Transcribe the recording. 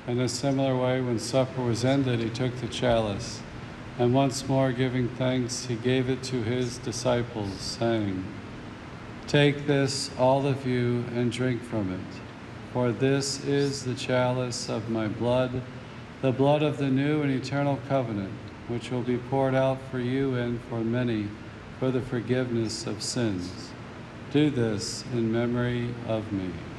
In a similar way, when supper was ended, he took the chalice, and once more giving thanks, he gave it to his disciples, saying, "Take this, all of you, and drink from it, for this is the chalice of my blood, the blood of the new and eternal covenant, which will be poured out for you and for many for the forgiveness of sins. Do this in memory of me."